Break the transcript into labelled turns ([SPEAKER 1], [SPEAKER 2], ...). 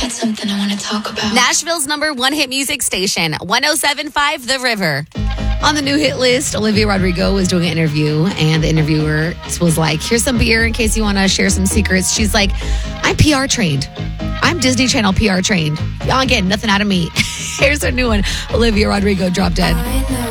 [SPEAKER 1] got something I want to talk about.
[SPEAKER 2] Nashville's #1 hit music station, 107.5 The River. On the new hit list, Olivia Rodrigo was doing an interview, and the interviewer was like, here's some beer in case you want to share some secrets. She's like, I'm PR trained. I'm Disney Channel PR trained. Y'all get nothing out of me. Here's a new one. Olivia Rodrigo, Drop Dead.
[SPEAKER 1] I know